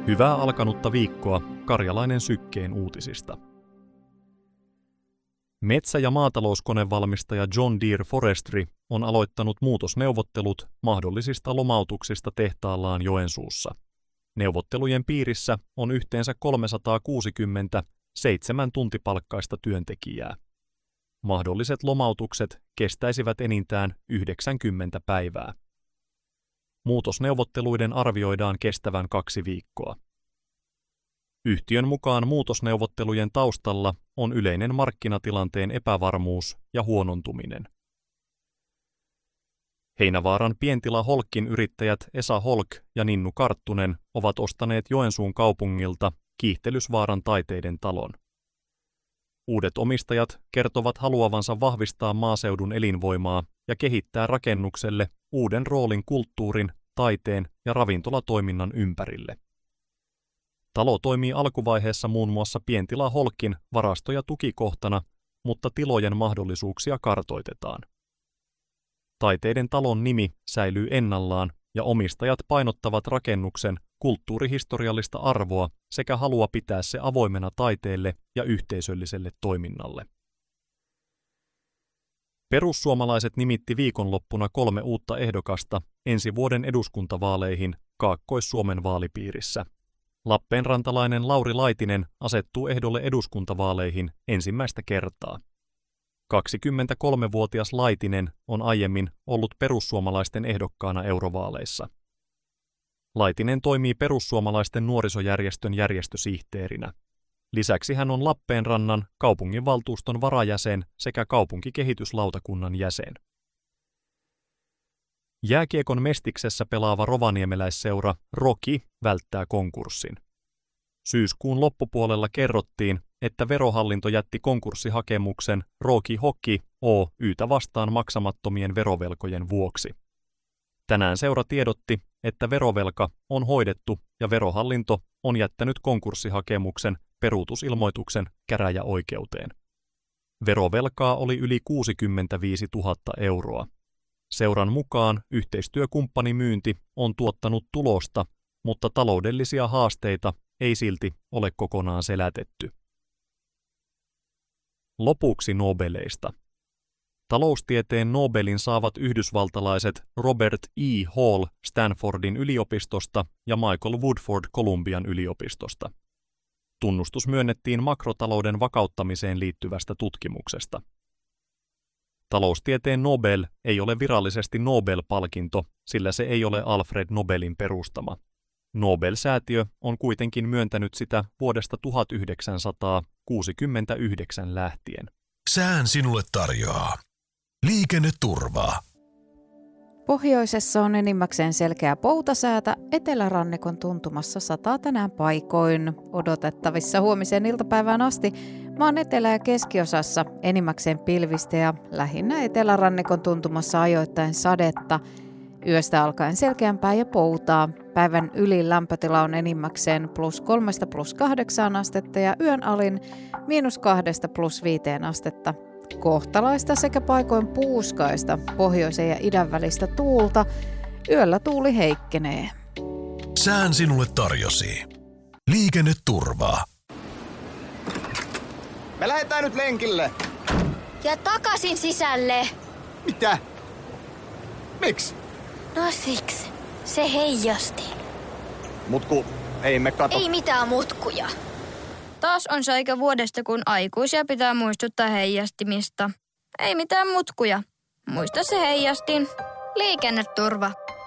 Hyvää alkanutta viikkoa Karjalainen Sykkeen uutisista. Metsä- ja maatalouskonevalmistaja John Deere Forestry on aloittanut muutosneuvottelut mahdollisista lomautuksista tehtaallaan Joensuussa. Neuvottelujen piirissä on yhteensä 360 7-tuntipalkkaista työntekijää. Mahdolliset lomautukset kestäisivät enintään 90 päivää. Muutosneuvotteluiden arvioidaan kestävän 2 viikkoa. Yhtiön mukaan muutosneuvottelujen taustalla on yleinen markkinatilanteen epävarmuus ja huonontuminen. Heinävaaran pientila Holkin yrittäjät Esa Holk ja Ninnu Karttunen ovat ostaneet Joensuun kaupungilta Kiihtelysvaaran taiteiden talon. Uudet omistajat kertovat haluavansa vahvistaa maaseudun elinvoimaa ja kehittää rakennukselle uuden roolin kulttuurin, taiteen ja ravintolatoiminnan ympärille. Talo toimii alkuvaiheessa muun muassa pientila Holkin varasto- ja tukikohtana, mutta tilojen mahdollisuuksia kartoitetaan. Taiteiden talon nimi säilyy ennallaan ja omistajat painottavat rakennuksen kulttuurihistoriallista arvoa sekä halua pitää se avoimena taiteelle ja yhteisölliselle toiminnalle. Perussuomalaiset nimitti viikonloppuna 3 uutta ehdokasta ensi vuoden eduskuntavaaleihin Kaakkois-Suomen vaalipiirissä. Lappeenrantalainen Lauri Laitinen asettuu ehdolle eduskuntavaaleihin ensimmäistä kertaa. 23-vuotias Laitinen on aiemmin ollut perussuomalaisten ehdokkaana eurovaaleissa. Laitinen toimii perussuomalaisten nuorisojärjestön järjestösihteerinä. Lisäksi hän on Lappeenrannan kaupunginvaltuuston varajäsen sekä kaupunkikehityslautakunnan jäsen. Jääkiekon Mestiksessä pelaava rovaniemeläisseura Roki välttää konkurssin. Syyskuun loppupuolella kerrottiin, että Verohallinto jätti konkurssihakemuksen Roki Hockey Oy:tä vastaan maksamattomien verovelkojen vuoksi. Tänään seura tiedotti, että verovelka on hoidettu ja Verohallinto on jättänyt konkurssihakemuksen peruutusilmoituksen käräjäoikeuteen. Verovelkaa oli yli 65 000 euroa. Seuran mukaan yhteistyökumppanimyynti on tuottanut tulosta, mutta taloudellisia haasteita ei silti ole kokonaan selätetty. Lopuksi Nobeleista. Taloustieteen Nobelin saavat yhdysvaltalaiset Robert E. Hall Stanfordin yliopistosta ja Michael Woodford Columbian yliopistosta. Tunnustus myönnettiin makrotalouden vakauttamiseen liittyvästä tutkimuksesta. Taloustieteen Nobel ei ole virallisesti Nobel-palkinto, sillä se ei ole Alfred Nobelin perustama. Nobel-säätiö on kuitenkin myöntänyt sitä vuodesta 1969 lähtien. Sään sinulle tarjoaa liikenneturvaa. Pohjoisessa on enimmäkseen selkeä poutasäätä, etelärannikon tuntumassa sataa tänään paikoin. Odotettavissa huomiseen iltapäivään asti maan etelä- ja keskiosassa enimmäkseen pilvistä ja lähinnä etelärannikon tuntumassa ajoittain sadetta. Yöstä alkaen selkeämpää ja poutaa. Päivän ylin lämpötila on enimmäkseen +3 +8 astetta ja yön alin -2 +5 astetta. Kohtalaista sekä paikoin puuskaista pohjoisen ja idän välistä tuulta. Yöllä tuuli heikkenee. Sään sinulle tarjosi liikenneturvaa. Me lähdetään nyt lenkille. Ja takaisin sisälle. Mitä? Miksi? No siksi. Se heijasti. Mutku, ei me kato. Ei mitään mutkuja. Taas on se aika vuodesta, kun aikuisia pitää muistuttaa heijastimista. Ei mitään mutkuja. Muista se heijastin. Liikenneturva.